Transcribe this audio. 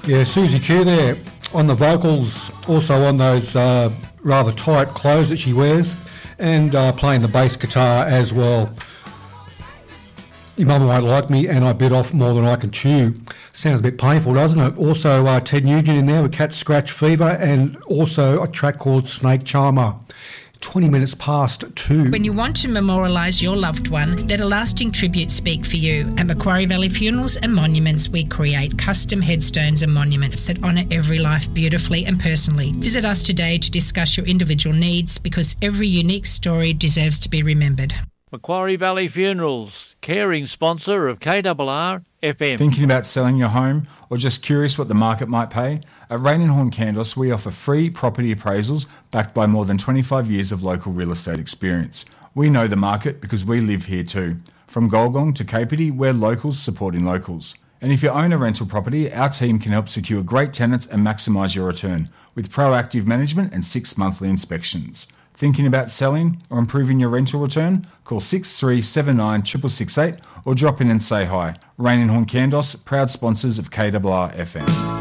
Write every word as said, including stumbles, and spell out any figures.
Yeah, Susie Q there on the vocals, also on those uh, rather tight clothes that she wears, and uh, playing the bass guitar as well. Your mum won't like me, and I bit off more than I can chew. Sounds a bit painful, doesn't it? Also, uh, Ted Nugent in there with Cat Scratch Fever, and also a track called Snake Charmer. twenty minutes past two. When you want to memorialise your loved one, let a lasting tribute speak for you. At Macquarie Valley Funerals and Monuments, we create custom headstones and monuments that honour every life beautifully and personally. Visit us today to discuss your individual needs, because every unique story deserves to be remembered. Macquarie Valley Funerals, caring sponsor of K R R F M. Thinking about selling your home or just curious what the market might pay? At Rain and Horn Candos, we offer free property appraisals backed by more than twenty-five years of local real estate experience. We know the market because we live here too. From Golgong to Kapiti, we're locals supporting locals. And if you own a rental property, our team can help secure great tenants and maximise your return with proactive management and six monthly inspections. Thinking about selling or improving your rental return? Call six three seven nine six six six eight or drop in and say hi. Rain and Horn Candos, proud sponsors of K R R F M.